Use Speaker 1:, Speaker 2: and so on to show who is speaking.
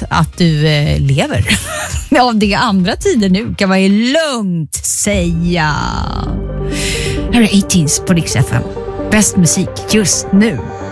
Speaker 1: att du lever. Av det andra tider nu kan man ju lugnt säga. Här är 18s på Rix FM. Bäst musik just nu.